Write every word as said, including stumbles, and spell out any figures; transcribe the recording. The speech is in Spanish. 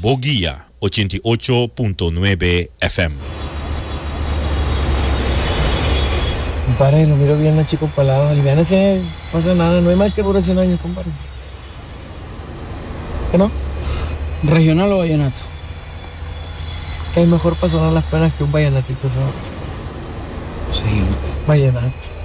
Boguía, ochenta y ocho punto nueve F M. Compadre, lo miro bien a Chico Palado. Aliviánese, no pasa nada, no hay más que duración años, compadre. ¿Qué no? ¿Regional o vallenato? Que hay mejor para sonar las penas que un vallenatito, ¿sabes? Seguimos. Vallenato.